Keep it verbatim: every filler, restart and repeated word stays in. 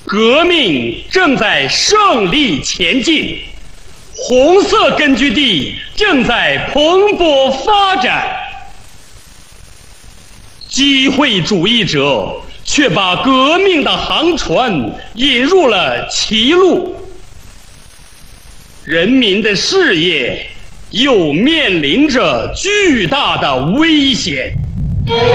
革命正在胜利前进，红色根据地正在蓬勃发展。机会主义者却把革命的航船引入了歧路，人民的事业又面临着巨大的危险。